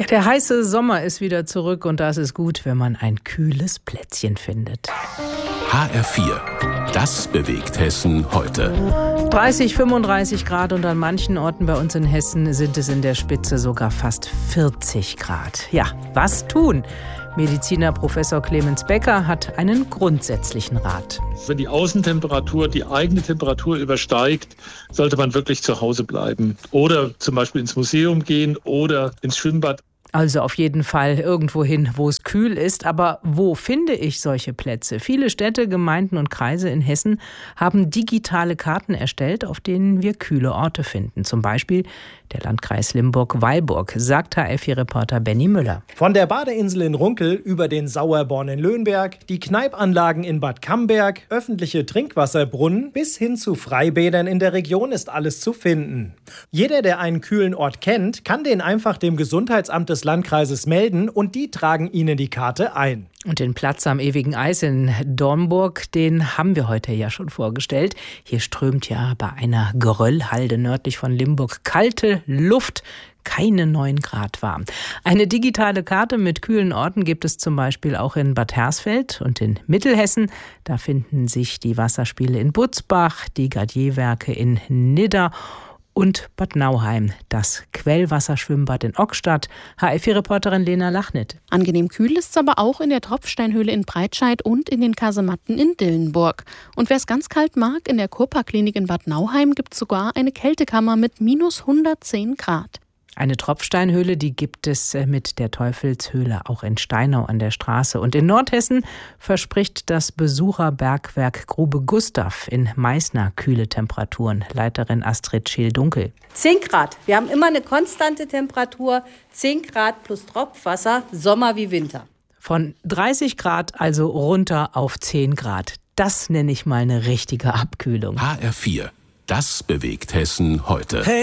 Ja, der heiße Sommer ist wieder zurück und das ist gut, wenn man ein kühles Plätzchen findet. HR4, das bewegt Hessen heute. 30, 35 Grad und an manchen Orten bei uns in Hessen sind es in der Spitze sogar fast 40 Grad. Ja, was tun? Mediziner Professor Clemens Becker hat einen grundsätzlichen Rat. Wenn die Außentemperatur die eigene Temperatur übersteigt, sollte man wirklich zu Hause bleiben. Oder zum Beispiel ins Museum gehen oder ins Schwimmbad. Also auf jeden Fall irgendwo hin, wo es kühl ist. Aber wo finde ich solche Plätze? Viele Städte, Gemeinden und Kreise in Hessen haben digitale Karten erstellt, auf denen wir kühle Orte finden. Zum Beispiel der Landkreis Limburg-Weilburg, sagt HR4-Reporter Benny Müller. Von der Badeinsel in Runkel über den Sauerborn in Löhnberg, die Kneipanlagen in Bad Camberg, öffentliche Trinkwasserbrunnen bis hin zu Freibädern in der Region ist alles zu finden. Jeder, der einen kühlen Ort kennt, kann den einfach dem Gesundheitsamt des Landkreises melden und die tragen Ihnen die Karte ein. Und den Platz am ewigen Eis in Dornburg, den haben wir heute ja schon vorgestellt. Hier strömt ja bei einer Geröllhalde nördlich von Limburg kalte Luft, keine 9 Grad warm. Eine digitale Karte mit kühlen Orten gibt es zum Beispiel auch in Bad Hersfeld und in Mittelhessen. Da finden sich die Wasserspiele in Butzbach, die Gardierwerke in Nidda und Bad Nauheim, das Quellwasserschwimmbad in Ockstadt. HR4-Reporterin Lena Lachnit. Angenehm kühl ist es aber auch in der Tropfsteinhöhle in Breitscheid und in den Kasematten in Dillenburg. Und wer es ganz kalt mag, in der Kurpa-Klinik in Bad Nauheim gibt es sogar eine Kältekammer mit minus 110 Grad. Eine Tropfsteinhöhle, die gibt es mit der Teufelshöhle auch in Steinau an der Straße. Und in Nordhessen verspricht das Besucherbergwerk Grube Gustav in Meißner kühle Temperaturen. Leiterin Astrid Scheel-Dunkel. 10 Grad. Wir haben immer eine konstante Temperatur, 10 Grad plus Tropfwasser, Sommer wie Winter. Von 30 Grad also runter auf 10 Grad. Das nenne ich mal eine richtige Abkühlung. HR4, das bewegt Hessen heute.